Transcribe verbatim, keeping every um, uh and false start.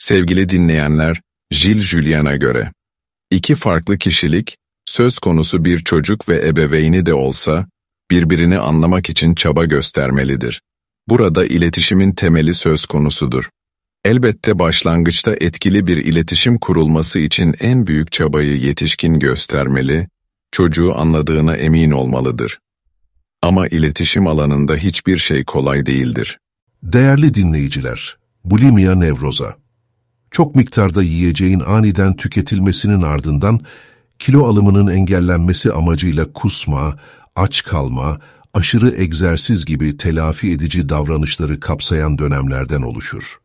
Sevgili dinleyenler, Gilles Julian'a göre, iki farklı kişilik, söz konusu bir çocuk ve ebeveyni de olsa, birbirini anlamak için çaba göstermelidir. Burada iletişimin temeli söz konusudur. Elbette başlangıçta etkili bir iletişim kurulması için en büyük çabayı yetişkin göstermeli, çocuğu anladığına emin olmalıdır. Ama iletişim alanında hiçbir şey kolay değildir. Değerli dinleyiciler, bulimia nevroza. Çok miktarda yiyeceğin aniden tüketilmesinin ardından kilo alımının engellenmesi amacıyla kusma, aç kalma, aşırı egzersiz gibi telafi edici davranışları kapsayan dönemlerden oluşur.